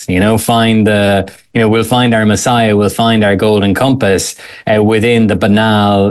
compass, we'll find our Messiah, we'll find our golden compass within the banal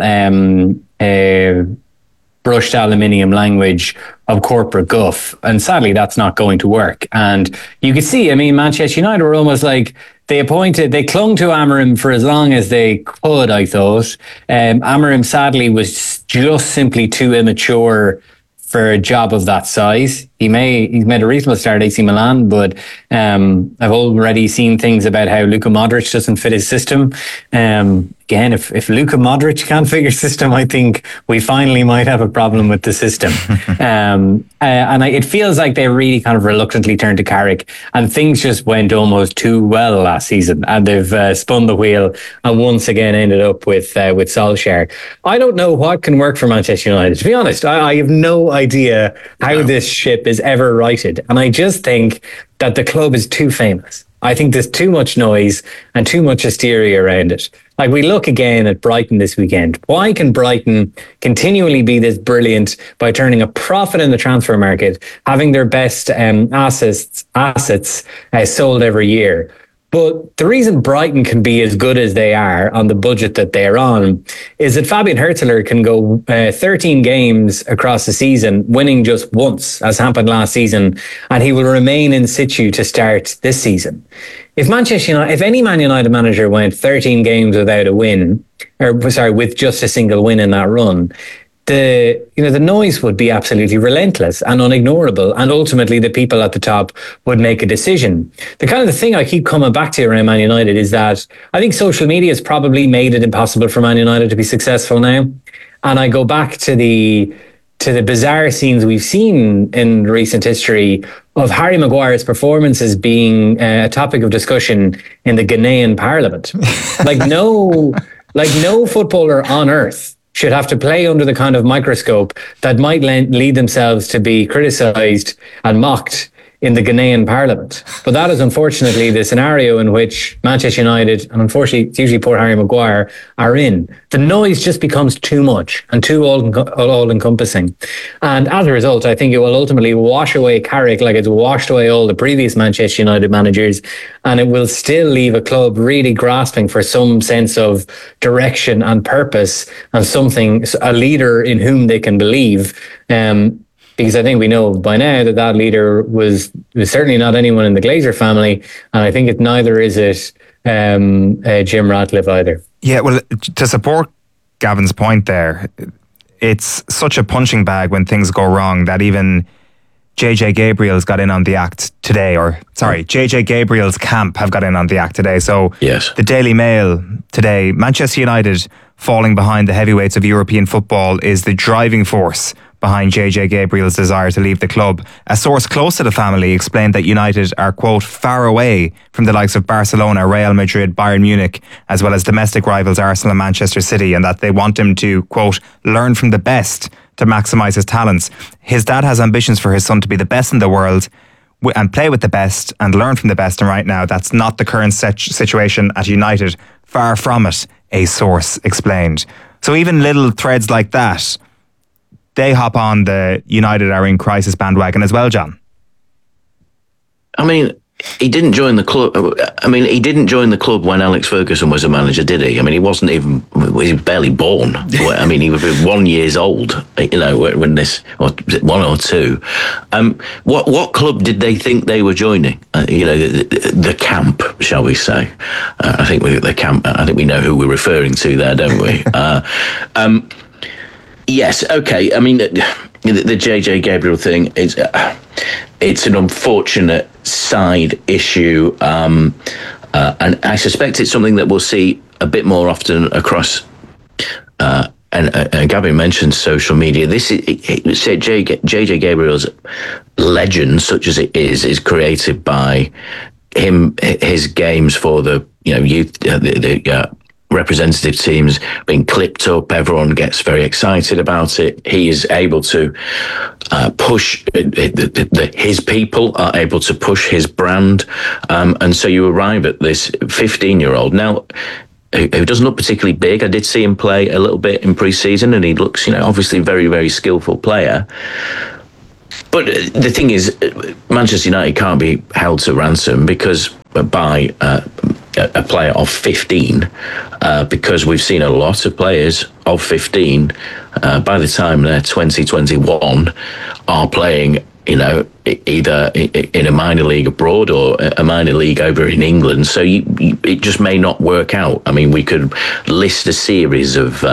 brushed aluminium language of corporate guff. And sadly, that's not going to work. And you could see, Manchester United were almost like they clung to Amorim for as long as they could, I thought. Amorim sadly was just simply too immature for a job of that size. He's made a reasonable start at AC Milan, but I've already seen things about how Luka Modric doesn't fit his system. Again, if Luka Modric can't fit your system, I think we finally might have a problem with the system. It feels like they really kind of reluctantly turned to Carrick, and things just went almost too well last season, and they've spun the wheel and once again ended up with Solskjaer. I don't know what can work for Manchester United. To be honest, I have no idea how this ship is ever righted, and I just think that the club is too famous. I think there's too much noise and too much hysteria around it. Like, we look again at Brighton this weekend. Why can Brighton continually be this brilliant by turning a profit in the transfer market, having their best assets sold every year? But the reason Brighton can be as good as they are on the budget that they're on is that Fabian Hurtler can go 13 games across the season, winning just once, as happened last season, and he will remain in situ to start this season. If any Man United manager went 13 games without a win, with just a single win in that run, the noise would be absolutely relentless and unignorable, and ultimately the people at the top would make a decision. The kind of the thing I keep coming back to around Man United is that I think social media has probably made it impossible for Man United to be successful now. And I go back to the bizarre scenes we've seen in recent history of Harry Maguire's performances being a topic of discussion in the Ghanaian parliament. No footballer on earth should have to play under the kind of microscope that might lead themselves to be criticised and mocked in the Ghanaian parliament. But that is unfortunately the scenario in which Manchester United, and unfortunately it's usually poor Harry Maguire, are in. The noise just becomes too much and too all-encompassing. And as a result, I think it will ultimately wash away Carrick like it's washed away all the previous Manchester United managers, and it will still leave a club really grasping for some sense of direction and purpose and a leader in whom they can believe. Because I think we know by now that leader was certainly not anyone in the Glazer family, and I think neither is it Jim Ratcliffe either. Yeah, well, to support Gavin's point there, it's such a punching bag when things go wrong that even JJ Gabriel's got in on the act today, JJ Gabriel's camp have got in on the act today. So yes. The Daily Mail today, Manchester United falling behind the heavyweights of European football is the driving force behind JJ Gabriel's desire to leave the club. A source close to the family explained that United are, quote, far away from the likes of Barcelona, Real Madrid, Bayern Munich, as well as domestic rivals Arsenal and Manchester City, and that they want him to, quote, learn from the best to maximise his talents. His dad has ambitions for his son to be the best in the world and play with the best and learn from the best, and right now that's not the current situation at United. Far from it, a source explained. So even little threads like that, they hop on the United are in crisis bandwagon as well, John. I mean, he didn't join the club. He didn't join the club when Alex Ferguson was a manager, did he? I mean, he was barely born. I mean, he was 1 year old, when this, or 1 or 2. What club did they think they were joining? The camp, shall we say? I think the camp. I think we know who we're referring to there, don't we? Yes, okay. I mean, the JJ Gabriel thing is it's an unfortunate side issue, and I suspect it's something that we'll see a bit more often across. And Gavin mentioned social media. This is JJ Gabriel's legend, such as it is created by him. His games for the youth, representative teams being clipped up. Everyone gets very excited about it. He is able to push his people are able to push his brand, and so you arrive at this 15-year-old now who doesn't look particularly big. I did see him play a little bit in pre-season, and he looks, obviously a very, very skillful player. But the thing is, Manchester United can't be held to ransom because buy a player of 15, because we've seen a lot of players of 15 by the time they're 2021 are playing, either in a minor league abroad or a minor league over in England. So it just may not work out. I mean, we could list a series of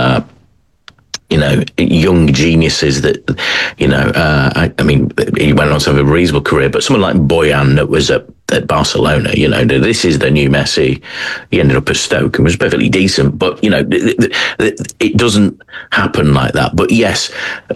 young geniuses that, I mean, he went on to have a reasonable career, but someone like Boyan that was at Barcelona, this is the new Messi. He ended up at Stoke and was perfectly decent, but, it doesn't happen like that. But yes,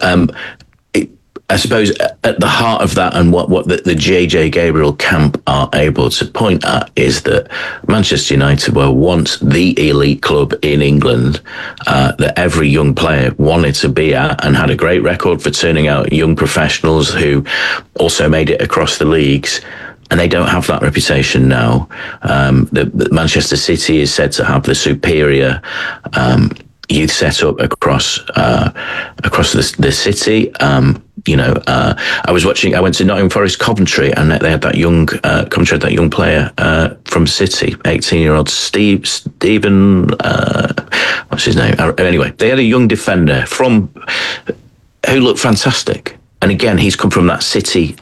I suppose at the heart of that, and what the JJ Gabriel camp are able to point at, is that Manchester United were once the elite club in England that every young player wanted to be at, and had a great record for turning out young professionals who also made it across the leagues. And they don't have that reputation now. The Manchester City is said to have the superior youth setup across the city. I went to Nottingham Forest Coventry, and they had that young player from City, 18-year-old Stephen, what's his name? Anyway, they had a young defender who looked fantastic. And again, he's come from that City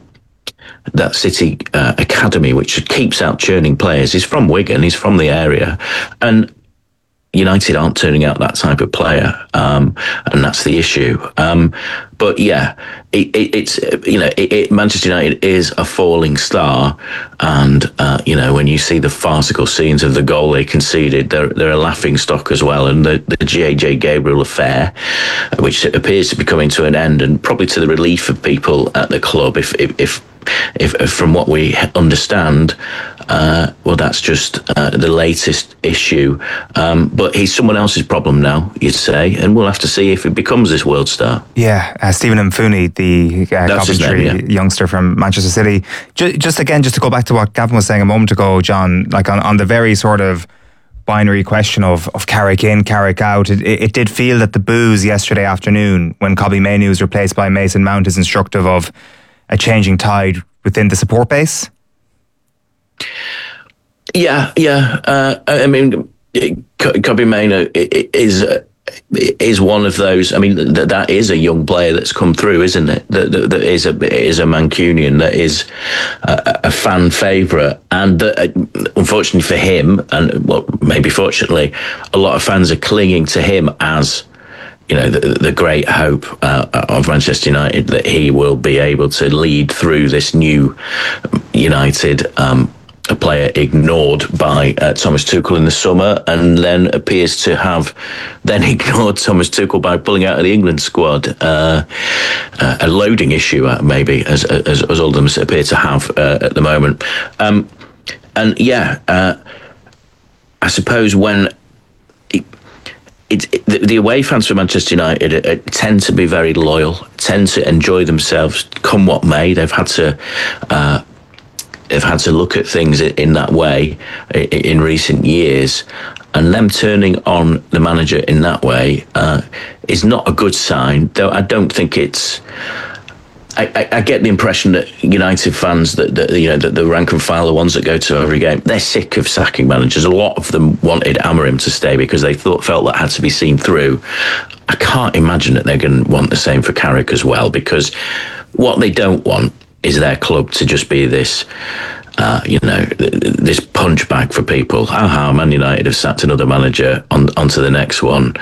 academy, which keeps out churning players. He's from Wigan, he's from the area, and United aren't turning out that type of player, and that's the issue. But yeah, Manchester United is a falling star, and when you see the farcical scenes of the goal they conceded, they're a laughing stock as well. And the JJ Gabriel affair, which appears to be coming to an end, and probably to the relief of people at the club, if from what we understand, that's just the latest issue. But he's someone else's problem now, you'd say, and we'll have to see if it becomes this world star. Yeah, Stephen Mfuni, the Coventry youngster from Manchester City. Just to go back to what Gavin was saying a moment ago, John, like on the very sort of binary question of Carrick in, Carrick out, it did feel that the boos yesterday afternoon when Kobbie Mainoo was replaced by Mason Mount is instructive of a changing tide within the support base. Yeah. I mean, Kobbie Mainoo is one of those. I mean, that is a young player that's come through, isn't it? That is a Mancunian that is a fan favourite, and unfortunately for him, and maybe fortunately, a lot of fans are clinging to him as the great hope of Manchester United, that he will be able to lead through this new United. A player ignored by Thomas Tuchel in the summer, and then appears to have then ignored Thomas Tuchel by pulling out of the England squad. A loading issue, maybe, as all of them appear to have at the moment. I suppose when the away fans for Manchester United tend to be very loyal, tend to enjoy themselves come what may. They've had to look at things in that way in recent years, and them turning on the manager in that way is not a good sign. Though I don't think it's. I get the impression that United fans, that the rank and file, the ones that go to every game, they're sick of sacking managers. A lot of them wanted Amorim to stay because they felt that had to be seen through. I can't imagine that they're going to want the same for Carrick as well, because what they don't want is their club to just be this, this punch bag for people. Man United have sacked another manager onto the next one,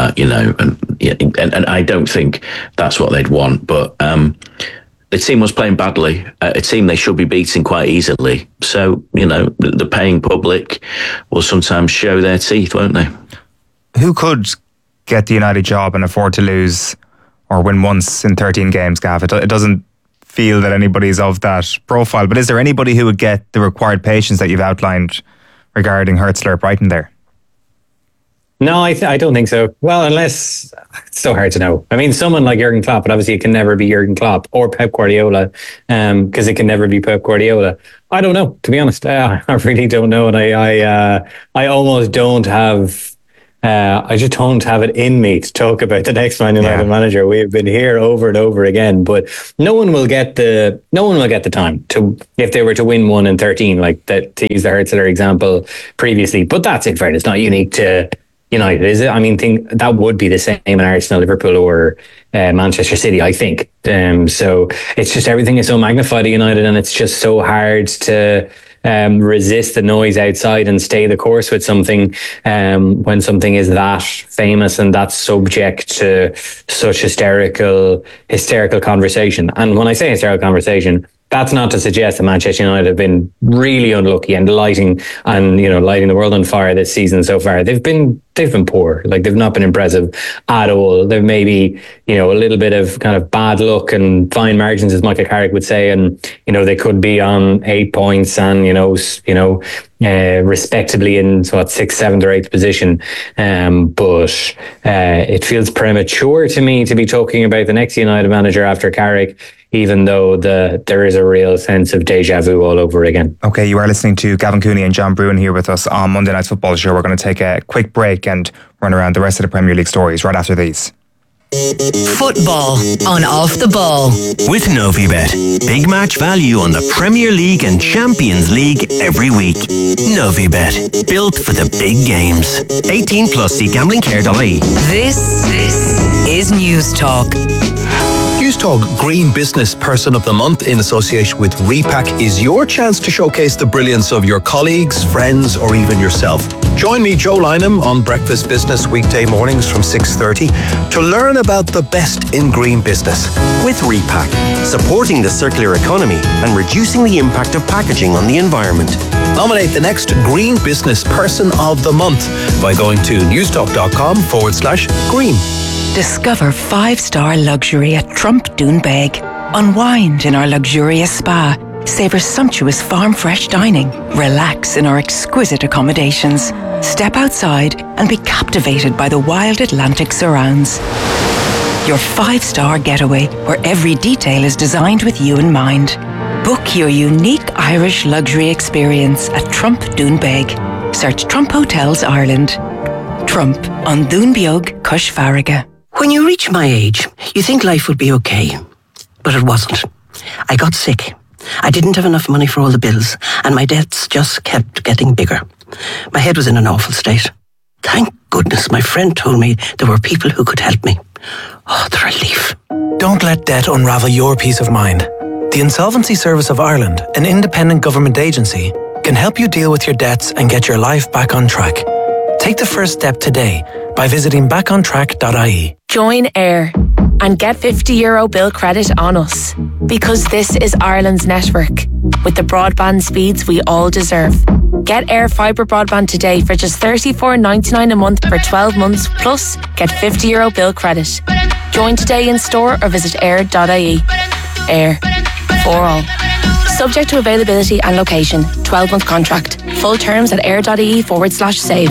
and I don't think that's what they'd want. But the team was playing badly, a team they should be beating quite easily. So, the paying public will sometimes show their teeth, won't they? Who could get the United job and afford to lose or win once in 13 games, Gav? It doesn't feel that anybody's of that profile, but is there anybody who would get the required patience that you've outlined regarding Hertzler, Brighton there? No, I don't think so. Well, unless it's so hard to know. I mean, someone like Jurgen Klopp, but obviously it can never be Jurgen Klopp or Pep Guardiola, because it can never be Pep Guardiola. I don't know, to be honest. I really don't know, and I almost don't have I just don't have it in me to talk about the next Man United manager. We have been here over and over again, but no one will get the time to, if they were to win 1 in 13, like that, to use the Hurtzler example previously. But that's in fairness not unique to United, is it? I mean, that would be the same in Arsenal, Liverpool, or Manchester City, I think. So it's just everything is so magnified at United, and it's just so hard to resist the noise outside and stay the course with something when something is that famous and that's subject to such hysterical conversation. And when I say hysterical conversation, that's not to suggest that Manchester United have been really unlucky and lighting the world on fire this season so far. They've been poor. Like, they've not been impressive at all. They've maybe, a little bit of kind of bad luck and fine margins, as Michael Carrick would say, and they could be on 8 points and respectably in 6th, 7th or 8th position. But it feels premature to me to be talking about the next United manager after Carrick, even though there is a real sense of deja vu all over again. Okay, you are listening to Gavin Cooney and John Brewin here with us on Monday Night's Football Show. We're going to take a quick break and run around the rest of the Premier League stories right after these. Football on Off the Ball with Novibet. Big match value on the Premier League and Champions League every week. Novibet, built for the big games. 18 plus. See gamblingcare.ie. This is News Talk. News Talk Green Business Person of the Month in association with Repack is your chance to showcase the brilliance of your colleagues, friends, or even yourself. Join me, Joe Lynham, on Breakfast Business weekday mornings from 6:30 to learn about the best in green business. With Repack, supporting the circular economy and reducing the impact of packaging on the environment. Nominate the next Green Business Person of the Month by going to newstalk.com/green. Discover 5-star luxury at Trump Doonbeg. Unwind in our luxurious spa. Savor sumptuous farm fresh dining. Relax in our exquisite accommodations. Step outside and be captivated by the wild Atlantic surrounds. Your 5-star getaway where every detail is designed with you in mind. Book your unique Irish luxury experience at Trump Doonbeg. Search Trump Hotels Ireland. Trump on Doonbeog, Cush Farraga. When you reach my age, you think life would be okay. But it wasn't. I got sick. I didn't have enough money for all the bills, and my debts just kept getting bigger. My head was in an awful state. Thank goodness my friend told me there were people who could help me. Oh, the relief. Don't let debt unravel your peace of mind. The Insolvency Service of Ireland, an independent government agency, can help you deal with your debts and get your life back on track. Take the first step today by visiting backontrack.ie. Join AIR and get €50 bill credit on us, because this is Ireland's network with the broadband speeds we all deserve. Get AIR fibre broadband today for just $34.99 a month for 12 months, plus get €50 bill credit. Join today in store or visit air.ie. AIR, for all. Subject to availability and location. 12-month contract. Full terms at air.ie/save.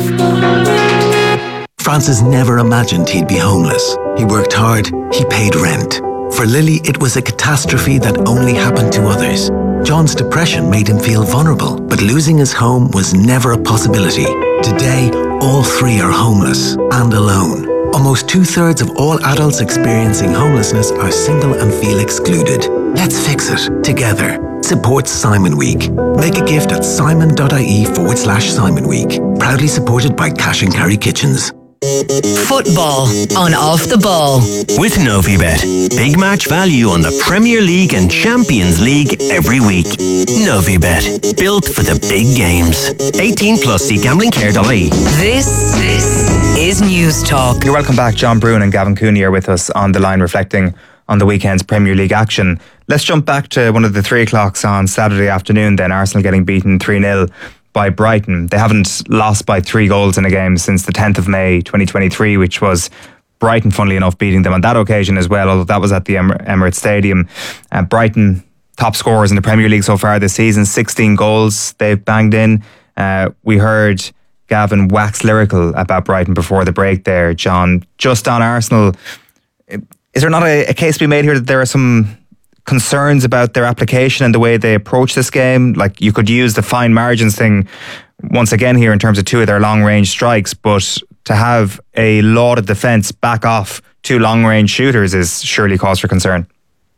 Francis never imagined he'd be homeless. He worked hard, he paid rent. For Lily, it was a catastrophe that only happened to others. John's depression made him feel vulnerable, but losing his home was never a possibility. Today, all three are homeless and alone. Almost 2/3 of all adults experiencing homelessness are single and feel excluded. Let's fix it together. Support Simon Week. Make a gift at simon.ie/Simon Week. Proudly supported by Cash and Carry Kitchens. Football on Off the Ball with Novibet. Big match value on the Premier League and Champions League every week. Novibet, built for the big games. 18 plus. See gamblingcare.ie. This is News Talk. You're welcome back. John Brewin and Gavin Cooney are with us on the line, reflecting on the weekend's Premier League action. Let's jump back to one of the 3 o'clocks on Saturday afternoon then. Arsenal getting beaten 3-0 by Brighton. They haven't lost by 3 goals in a game since the 10th of May 2023, which was Brighton, funnily enough, beating them on that occasion as well, although that was at the Emirates Stadium. Brighton, top scorers in the Premier League so far this season, 16 goals they've banged in. We heard Gavin wax lyrical about Brighton before the break there, John. Just on Arsenal, is there not a case to be made here that there are some concerns about their application and the way they approach this game? Like, you could use the fine margins thing once again here in terms of 2 of their long-range strikes, but to have a lauded defence back off 2 long-range shooters is surely cause for concern.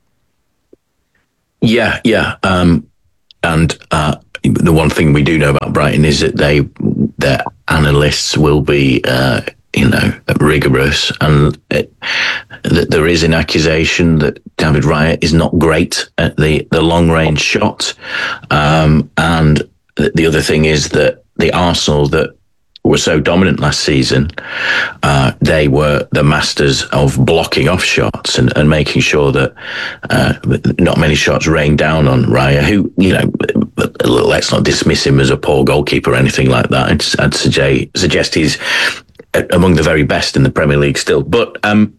Yeah. And the one thing we do know about Brighton is that their analysts will be, rigorous, and that there is an accusation that David Raya is not great at the long-range shot. And the other thing is that the Arsenal that were so dominant last season, they were the masters of blocking off shots and making sure that not many shots rained down on Raya, who, let's not dismiss him as a poor goalkeeper or anything like that. I'd suggest he's among the very best in the Premier League still. But I'm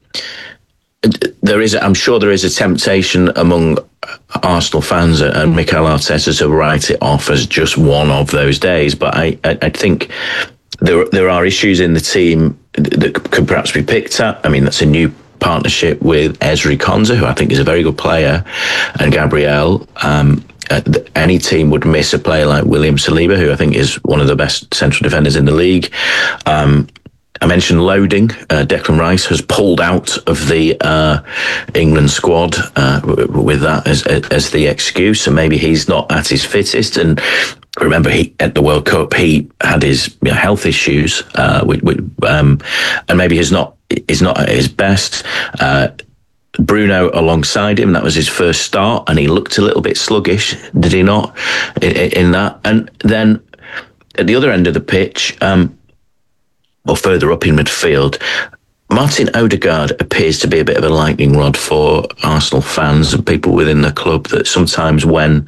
sure there is a temptation among Arsenal fans and Mikel Arteta to write it off as just one of those days. But I think there are issues in the team that could perhaps be picked at. I mean, that's a new partnership with Ezri Konsa, who I think is a very good player, and Gabriel. Any team would miss a player like William Saliba, who I think is one of the best central defenders in the league. I mentioned loading. Declan Rice has pulled out of the England squad with that as the excuse, and maybe he's not at his fittest. And remember, at the World Cup he had his health issues, and maybe is not at his best. Bruno alongside him, that was his first start, and he looked a little bit sluggish, did he not, in that? And then at the other end of the pitch, or further up in midfield, Martin Odegaard appears to be a bit of a lightning rod for Arsenal fans and people within the club, that sometimes when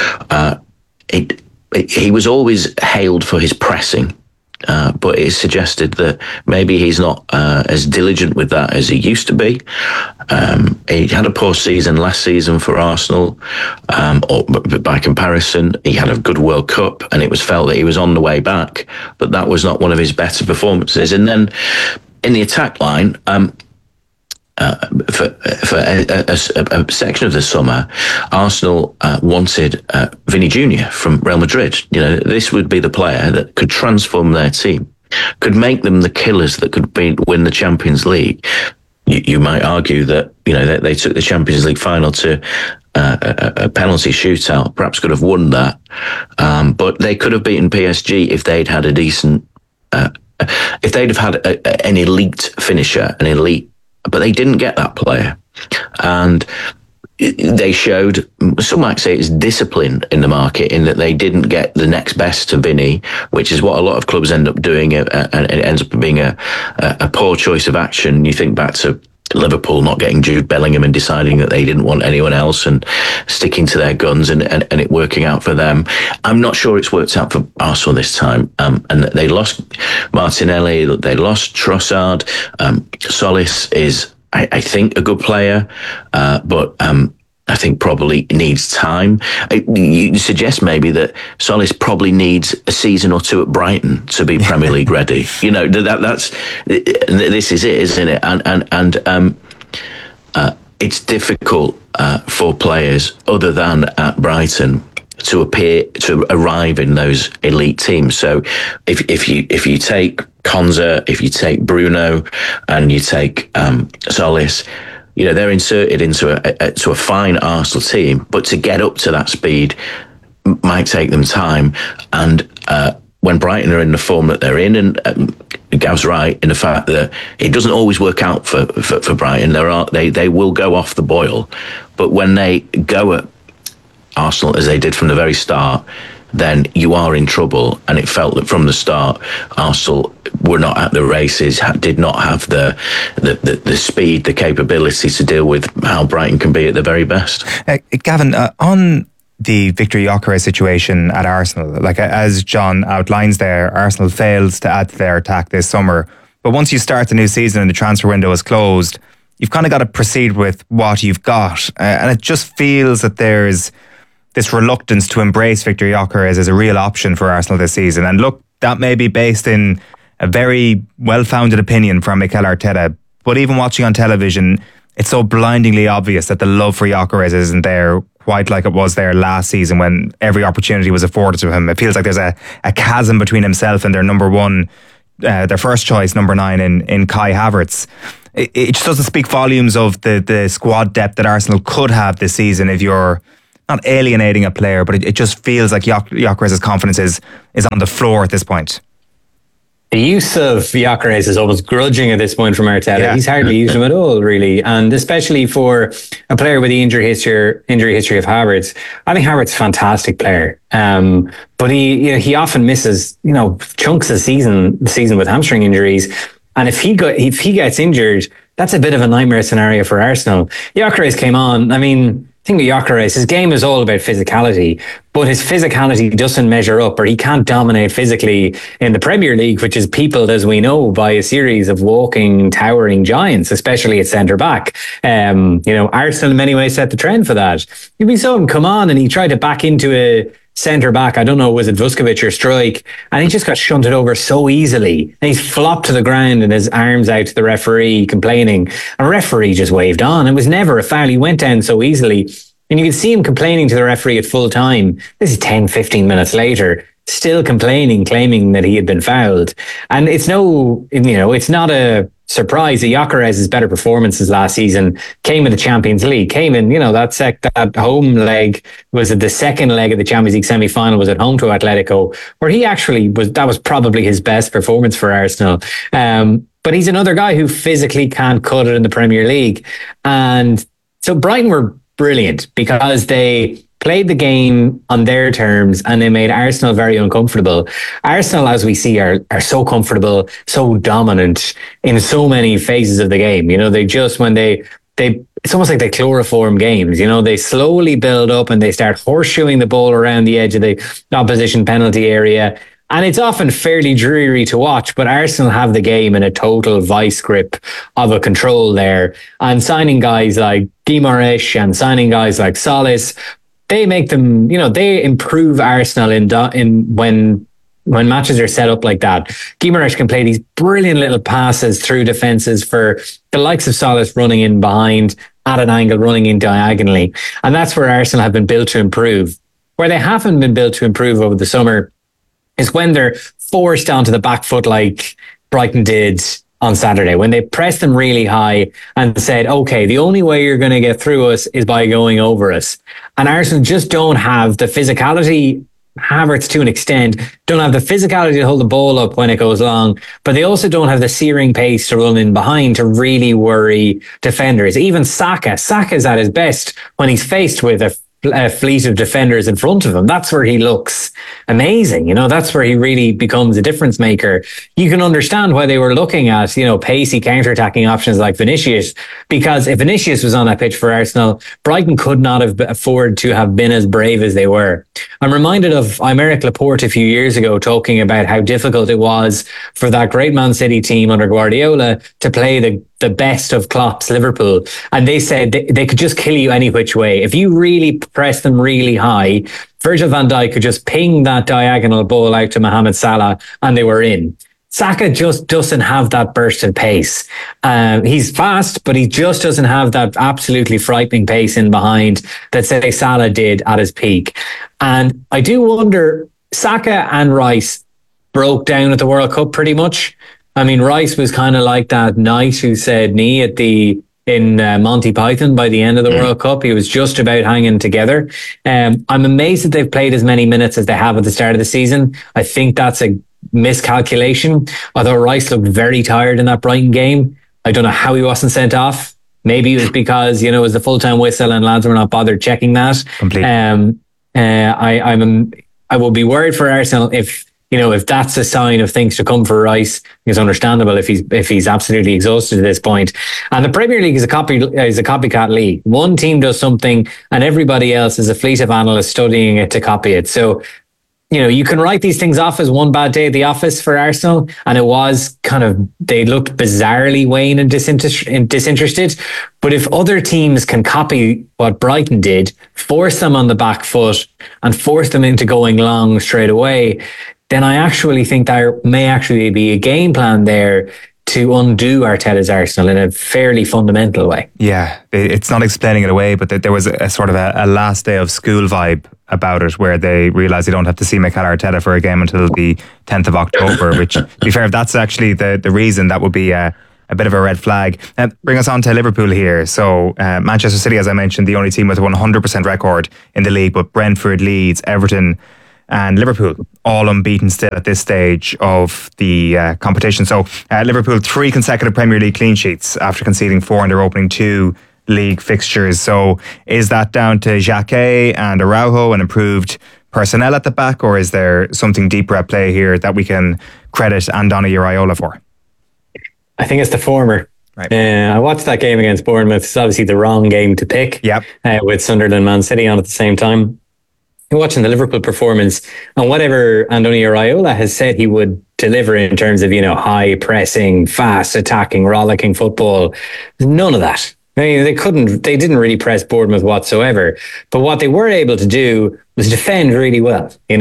he was always hailed for his pressing, but it's suggested that maybe he's not as diligent with that as he used to be. He had a poor season last season for Arsenal, or by comparison, he had a good World Cup, and it was felt that he was on the way back, but that was not one of his better performances. And then in the attack line, for a section of the summer, Arsenal wanted Vinny Jr. from Real Madrid. This would be the player that could transform their team, could make them the killers that could win the Champions League. You might argue that they took the Champions League final to a penalty shootout. Perhaps could have won that, but they could have beaten PSG if they'd had a decent, if they'd have had an elite finisher, but they didn't get that player. And they showed, some might say it's discipline in the market, in that they didn't get the next best to Vinny, which is what a lot of clubs end up doing, and it ends up being a poor choice of action. You think back to Liverpool not getting Jude Bellingham and deciding that they didn't want anyone else and sticking to their guns and it working out for them. I'm not sure it's worked out for Arsenal this time. And they lost Martinelli, they lost Trossard. Solis is, I think, a good player, but I think probably needs time. You suggest maybe that Solis probably needs a season or two at Brighton to be Premier League ready. That's this is it, isn't it? And it's difficult for players other than at Brighton to arrive in those elite teams. So if you take Konsa, if you take Bruno, and you take Solis, they're inserted into a fine Arsenal team, but to get up to that speed might take them time. And when Brighton are in the form that they're in, and Gav's right in the fact that it doesn't always work out for Brighton. They will go off the boil, but when they go at Arsenal as they did from the very start, then you are in trouble. And it felt that from the start, Arsenal were not at the races, did not have the speed, the capability to deal with how Brighton can be at the very best. Gavin, on the Victor Gyökeres situation at Arsenal, as John outlines there, Arsenal failed to add to their attack this summer. But once you start the new season and the transfer window is closed, you've kind of got to proceed with what you've got. And it just feels that there's this reluctance to embrace Victor Gyökeres as a real option for Arsenal this season. And look, that may be based in a very well-founded opinion from Mikel Arteta, but even watching on television, it's so blindingly obvious that the love for Gyökeres isn't there quite like it was there last season when every opportunity was afforded to him. It feels like there's a chasm between himself and their number one their first choice, number 9 in Kai Havertz. It just doesn't speak volumes of the squad depth that Arsenal could have this season if you're not alienating a player, but it just feels like Gyökeres's confidence is on the floor at this point. The use of Gyökeres is almost grudging at this point from Arteta. Yeah. He's hardly used him at all, really. And especially for a player with the injury history of Havertz. I think Havertz is a fantastic player. But he often misses, chunks of the season with hamstring injuries. And if he gets injured, that's a bit of a nightmare scenario for Arsenal. Gyökeres came on. I mean, the thing with Gyökeres, his game is all about physicality, but his physicality doesn't measure up, or he can't dominate physically in the Premier League, which is peopled, as we know, by a series of walking, towering giants, especially at centre-back. Arsenal in many ways set the trend for that. We saw him come on and he tried to back into a centre-back, I don't know, was it Vuskovic or Struijk, and he just got shunted over so easily. And he's flopped to the ground and his arms out to the referee, complaining. And the referee just waved on. It was never a foul. He went down so easily. And you could see him complaining to the referee at full time. This is 10, 15 minutes later, still complaining, claiming that he had been fouled. And it's not a surprise that Gyökeres' better performances last season came in the Champions League, came in, that home leg, was it the second leg of the Champions League semi-final, was at home to Atletico, where he actually that was probably his best performance for Arsenal. But he's another guy who physically can't cut it in the Premier League. And so Brighton were brilliant because they played the game on their terms and they made Arsenal very uncomfortable. Arsenal, as we see, are so comfortable, so dominant in so many phases of the game. They just, when they it's almost like they chloroform games. They slowly build up and they start horseshoeing the ball around the edge of the opposition penalty area. And it's often fairly dreary to watch, but Arsenal have the game in a total vice grip of a control there. And signing guys like Guimaraes and signing guys like Solis, they make them, they improve Arsenal in when matches are set up like that. Guimaraes can play these brilliant little passes through defences for the likes of Solis running in behind at an angle, running in diagonally. And that's where Arsenal have been built to improve. Where they haven't been built to improve over the summer is when they're forced onto the back foot like Brighton did on Saturday, when they pressed them really high and said, okay, the only way you're going to get through us is by going over us. And Arsenal just don't have the physicality. Havertz, to an extent, don't have the physicality to hold the ball up when it goes long, but they also don't have the searing pace to run in behind to really worry defenders. Even Saka's at his best when he's faced with a fleet of defenders in front of him. That's where he looks amazing. That's where he really becomes a difference maker. You can understand why they were looking at, pacey counter-attacking options like Vinicius, because if Vinicius was on that pitch for Arsenal, Brighton could not have afforded to have been as brave as they were. I'm reminded of Aymeric Laporte a few years ago talking about how difficult it was for that great Man City team under Guardiola to play the best of Klopp's Liverpool. And they said they could just kill you any which way. If you really press them really high, Virgil van Dijk could just ping that diagonal ball out to Mohamed Salah and they were in. Saka just doesn't have that burst of pace. He's fast, but he just doesn't have that absolutely frightening pace in behind that, say, Salah did at his peak. And I do wonder, Saka and Rice broke down at the World Cup pretty much. I mean, Rice was kind of like that knight who said knee in Monty Python by the end of the World Cup. He was just about hanging together. I'm amazed that they've played as many minutes as they have at the start of the season. I think that's a miscalculation. Although Rice looked very tired in that Brighton game. I don't know how he wasn't sent off. Maybe it was because, it was the full-time whistle and lads were not bothered checking that. Completely. I will be worried for Arsenal if that's a sign of things to come for Rice. It's understandable if he's absolutely exhausted at this point. And the Premier League is a copycat league. One team does something and everybody else is a fleet of analysts studying it to copy it. So, you can write these things off as one bad day at the office for Arsenal. And it was they looked bizarrely wan and disinterested. But if other teams can copy what Brighton did, force them on the back foot and force them into going long straight away, then I actually think there may actually be a game plan there to undo Arteta's Arsenal in a fairly fundamental way. Yeah, it's not explaining it away, but there was a sort of a last day of school vibe about it, where they realise they don't have to see Mikel Arteta for a game until the 10th of October, which, to be fair, if that's actually the reason, that would be a bit of a red flag. Bring us on to Liverpool here. So Manchester City, as I mentioned, the only team with a 100% record in the league, but Brentford, Leeds, Everton and Liverpool all unbeaten still at this stage of the competition. So Liverpool 3 consecutive Premier League clean sheets after conceding 4 in their opening 2 league fixtures. So is that down to Xhaka and Araujo and improved personnel at the back, or is there something deeper at play here that we can credit Andoni Iraola for? I think it's the former. Right. I watched that game against Bournemouth. It's obviously the wrong game to pick. Yep. With Sunderland, Man City on at the same time. Watching the Liverpool performance and whatever Andoni Iraola has said he would deliver in terms of, high pressing, fast attacking, rollicking football, none of that. I mean, they didn't really press Bournemouth whatsoever. But what they were able to do was defend really well. I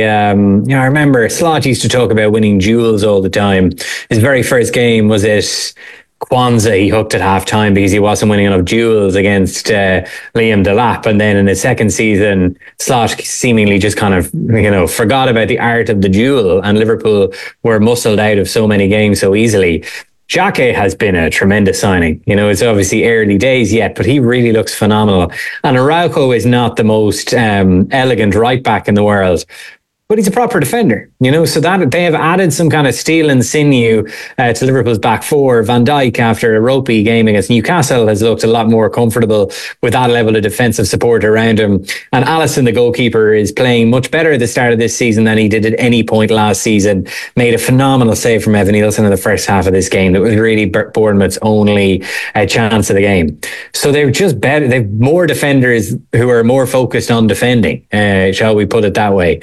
remember Slot used to talk about winning duels all the time. His very first game was at Kwanzaa. He hooked at half time because he wasn't winning enough duels against Liam Delap. And then in his second season, Slot seemingly just kind of, forgot about the art of the duel, and Liverpool were muscled out of so many games so easily. Xhaka has been a tremendous signing. It's obviously early days yet, but he really looks phenomenal. And Araujo is not the most elegant right back in the world, but he's a proper defender, so that they have added some kind of steel and sinew to Liverpool's back four. Van Dijk, after a ropey game against Newcastle, has looked a lot more comfortable with that level of defensive support around him. And Alisson, the goalkeeper, is playing much better at the start of this season than he did at any point last season. Made a phenomenal save from Evan Nielsen in the first half of this game. That was really Bournemouth's only chance of the game. So they're just better. They've more defenders who are more focused on defending, shall we put it that way.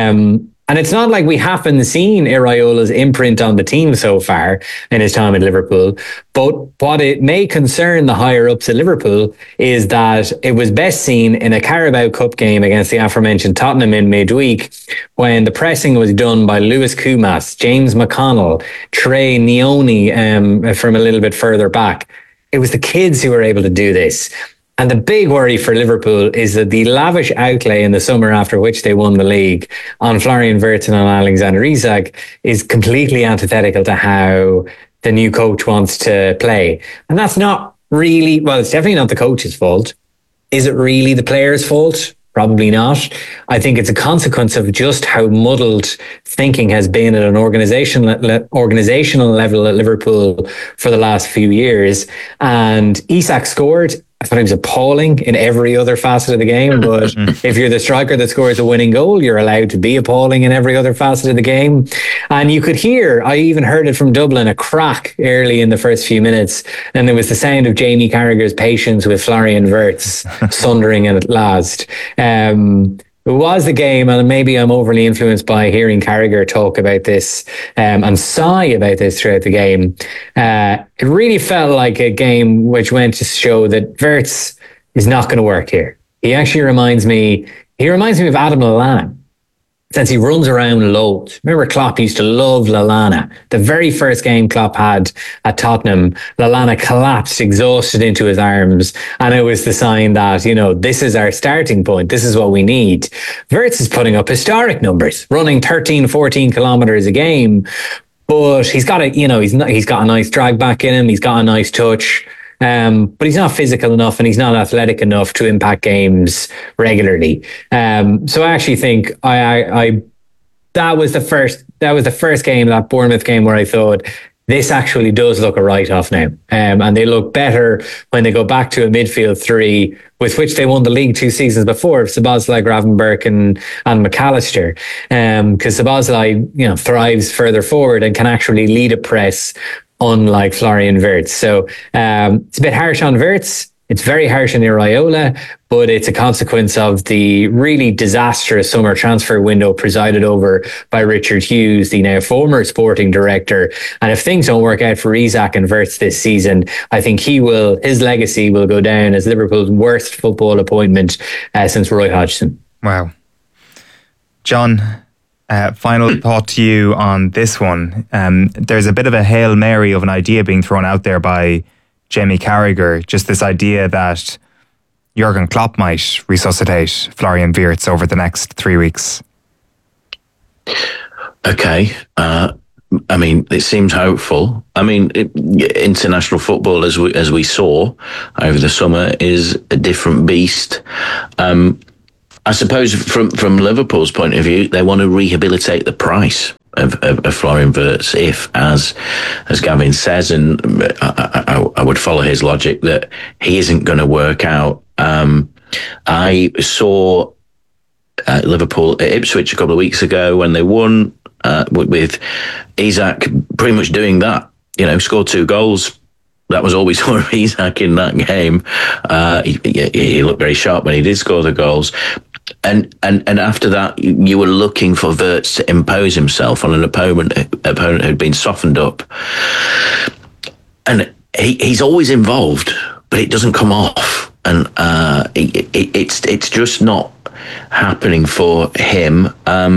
And it's not like we haven't seen Iraola's imprint on the team so far in his time at Liverpool. But what it may concern the higher ups at Liverpool is that it was best seen in a Carabao Cup game against the aforementioned Tottenham in midweek, when the pressing was done by Lewis Kumas, James McConnell, Trey Neone from a little bit further back. It was the kids who were able to do this. And the big worry for Liverpool is that the lavish outlay in the summer after which they won the league on Florian Wirtz and on Alexander Isak is completely antithetical to how the new coach wants to play. And that's not really, well, it's definitely not the coach's fault. Is it really the players' fault? Probably not. I think it's a consequence of just how muddled thinking has been at an organizational level at Liverpool for the last few years. And Isak scored. I thought he was appalling in every other facet of the game, but if you're the striker that scores a winning goal, you're allowed to be appalling in every other facet of the game. And you could hear, I even heard it from Dublin, a crack early in the first few minutes, and there was the sound of Jamie Carragher's patience with Florian Wirtz sundering it at last. It was the game, and maybe I'm overly influenced by hearing Carragher talk about this and sigh about this throughout the game. It really felt like a game which went to show that Wirtz is not going to work here. He actually reminds me of Adam Lallana, since he runs around loads. Remember, Klopp used to love Lallana. The very first game Klopp had at Tottenham, Lallana collapsed exhausted into his arms, and it was the sign that, this is our starting point. This is what we need. Wirtz is putting up historic numbers, running 13, 14 kilometers a game, but he's got he's got a nice drag back in him. He's got a nice touch. But he's not physical enough and he's not athletic enough to impact games regularly. So I actually think that was the first game, that Bournemouth game, where I thought this actually does look a write-off now. And they look better when they go back to a midfield three with which they won the league 2 seasons before, Szoboszlai, Gravenberch and McAllister. Because Szoboszlai, thrives further forward and can actually lead a press, unlike Florian Wirtz. So it's a bit harsh on Wirtz. It's very harsh on Iraola, but it's a consequence of the really disastrous summer transfer window presided over by Richard Hughes, the now former sporting director. And if things don't work out for Isak and Wirtz this season, I think his legacy will go down as Liverpool's worst football appointment since Roy Hodgson. Wow. John, Final thought to you on this one. There's a bit of a Hail Mary of an idea being thrown out there by Jamie Carragher, just this idea that Jurgen Klopp might resuscitate Florian Wirtz over the next 3 weeks. Okay. I mean, it seems hopeful. I mean, international football, as we saw over the summer, is a different beast. I suppose from Liverpool's point of view, they want to rehabilitate the price of Florian Wirtz if, as Gavin says, and I would follow his logic, that he isn't going to work out. I saw Liverpool at Ipswich a couple of weeks ago when they won, with Isak pretty much doing that. Scored 2 goals. That was all we saw of Isak in that game. He looked very sharp when he did score the goals. And after that, you were looking for Wirtz to impose himself on an opponent who'd been softened up. And he's always involved, but it doesn't come off. And it's just not happening for him.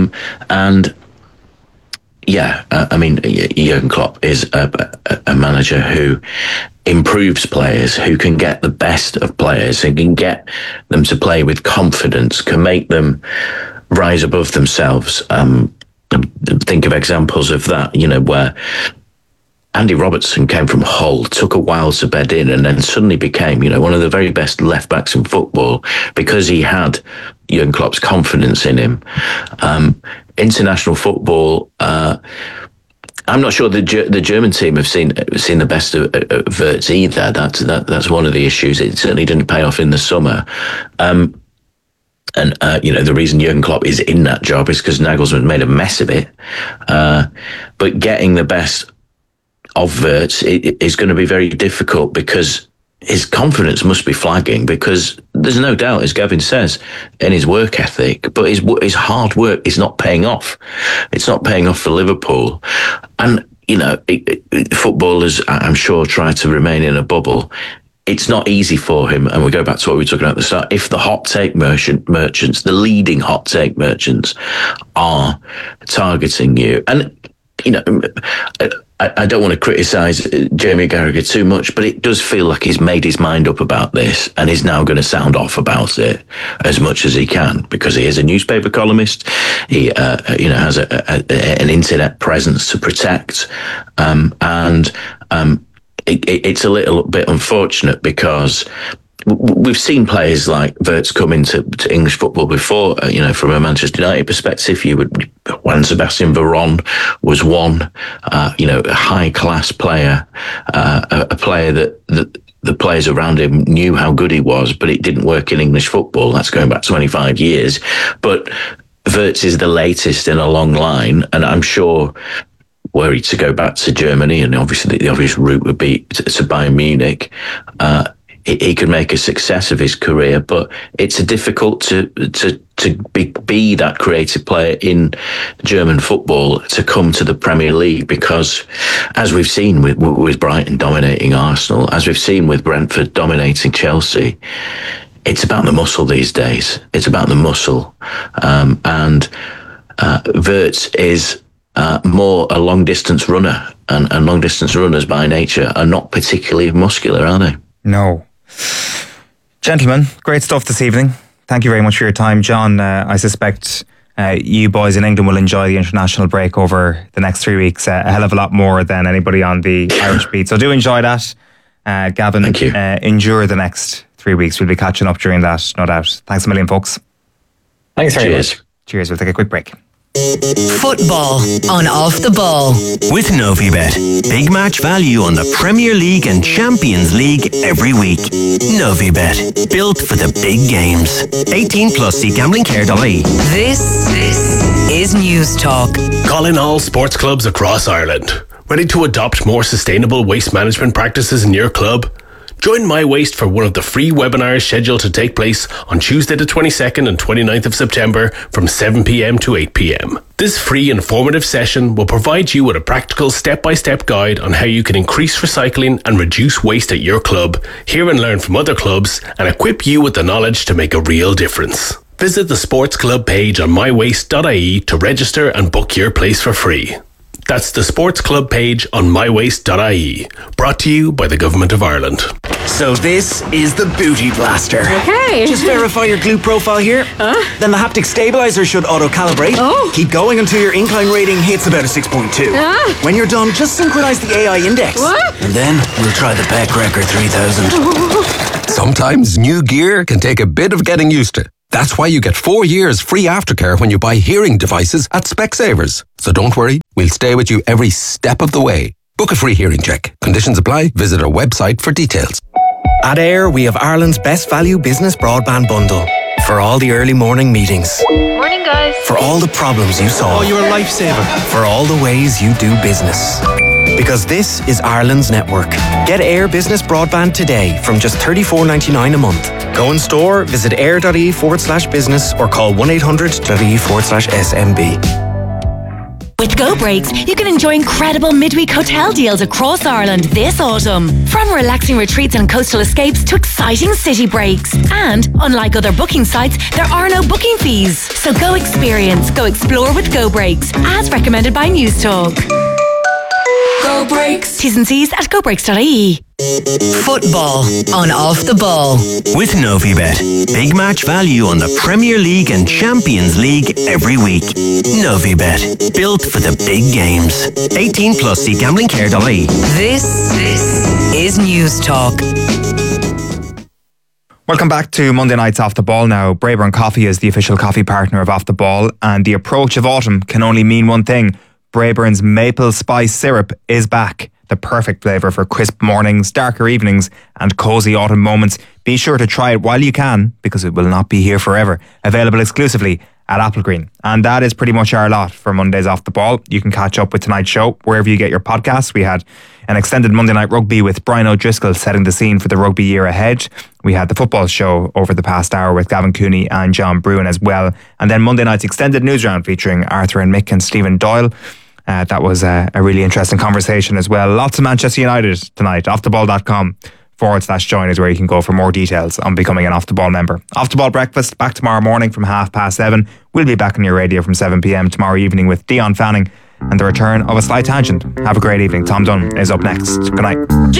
I mean, Jurgen Klopp is a manager who improves players, who can get the best of players, who can get them to play with confidence, can make them rise above themselves. Think of examples of that, where Andy Robertson came from Hull, took a while to bed in, and then suddenly became, one of the very best left backs in football because he had Jurgen Klopp's confidence in him. International football, I'm not sure the German team have seen the best of Wirtz either. That's one of the issues. It certainly didn't pay off in the summer. And the reason Jurgen Klopp is in that job is because Nagelsmann made a mess of it. But getting the best of Wirtz is going to be very difficult because his confidence must be flagging, because there's no doubt, as Gavin says, in his work ethic, but his hard work is not paying off. It's not paying off for Liverpool. And, footballers, I'm sure, try to remain in a bubble. It's not easy for him. And we go back to what we were talking about at the start. If the hot take merchants, the leading hot take merchants, are targeting you, and, I don't want to criticise Jamie Carragher too much, but it does feel like he's made his mind up about this and he's now going to sound off about it as much as he can, because he is a newspaper columnist. He, has an internet presence to protect, it's a little bit unfortunate because we've seen players like Wirtz come into English football before. From a Manchester United perspective, Juan Sebastian Veron was one, a high-class player, a player that the players around him knew how good he was, but it didn't work in English football. That's going back 25 years. But Wirtz is the latest in a long line, and I'm sure, were he to go back to Germany, and obviously the obvious route would be to Bayern Munich, he could make a success of his career, but it's difficult to be that creative player in German football to come to the Premier League, because as we've seen with Brighton dominating Arsenal, as we've seen with Brentford dominating Chelsea, it's about the muscle these days. It's about the muscle. And Wirtz is more a long-distance runner, and long-distance runners by nature are not particularly muscular, are they? No. Gentlemen, great stuff this evening. Thank you very much for your time. John, I suspect you boys in England will enjoy the international break over the next 3 weeks a hell of a lot more than anybody on the Irish beat. So do enjoy that. Gavin, thank you. Endure the next 3 weeks. We'll be catching up during that, no doubt. Thanks a million, folks. Thanks very much. Cheers. We'll take a quick break. Football on Off the Ball with Novibet. Big match value on the Premier League and Champions League every week. Novibet. Built for the big games. 18 plus. See gamblingcare.ie. This is News Talk. Calling all sports clubs across Ireland. Ready to adopt more sustainable waste management practices in your club? Join My Waste for one of the free webinars scheduled to take place on Tuesday the 22nd and 29th of September from 7pm to 8pm. This free informative session will provide you with a practical step-by-step guide on how you can increase recycling and reduce waste at your club, hear and learn from other clubs, and equip you with the knowledge to make a real difference. Visit the Sports Club page on mywaste.ie to register and book your place for free. That's the Sports Club page on mywaste.ie. Brought to you by the Government of Ireland. So this is the Booty Blaster. Okay. Just verify your glute profile here. Then the haptic stabilizer should auto-calibrate. Oh. Keep going until your incline rating hits about a 6.2. When you're done, just synchronize the AI index. What? And then we'll try the Beck Record 3000. Sometimes new gear can take a bit of getting used to. That's why you get 4 years free aftercare when you buy hearing devices at Specsavers. So don't worry, we'll stay with you every step of the way. Book a free hearing check. Conditions apply. Visit our website for details. At AIR, we have Ireland's best value business broadband bundle. For all the early morning meetings. Morning, guys. For all the problems you solve. Oh, you're a lifesaver. For all the ways you do business. Because this is Ireland's network. Get AIR Business Broadband today from just $34.99 a month. Go in store, visit air.ie/business or call 1-800.ie/SMB. With Go Breaks, you can enjoy incredible midweek hotel deals across Ireland this autumn. From relaxing retreats and coastal escapes to exciting city breaks. And, unlike other booking sites, there are no booking fees. So go experience, go explore with Go Breaks, as recommended by News Talk. Go Breaks. T's and C's at gobreaks.ie. Football on Off the Ball. With Novibet. Big match value on the Premier League and Champions League every week. Novibet. Built for the big games. 18 plus. See gamblingcare.ie. This is News Talk. Welcome back to Monday Night's Off the Ball now. Braeburn Coffee is the official coffee partner of Off the Ball, and the approach of autumn can only mean one thing. Braeburn's maple spice syrup is back. The perfect flavour for crisp mornings, darker evenings and cosy autumn moments. Be sure to try it while you can, because it will not be here forever. Available exclusively at Applegreen. And that is pretty much our lot for Monday's Off the Ball. You can catch up with tonight's show wherever you get your podcasts. We had an extended Monday Night Rugby with Brian O'Driscoll setting the scene for the rugby year ahead. We had the football show over the past hour with Gavin Cooney and John Bruin as well. And then Monday night's extended news round featuring Arthur and Mick and Stephen Doyle. That was a really interesting conversation as well. Lots of Manchester United tonight. offtheball.com/join is where you can go for more details on becoming an Off the Ball member. Off the Ball breakfast back tomorrow morning from 7:30. We'll be back on your radio from 7 p.m. tomorrow evening with Dion Fanning and the return of A Slight Tangent. Have a great evening. Tom Dunn is up next. Good night.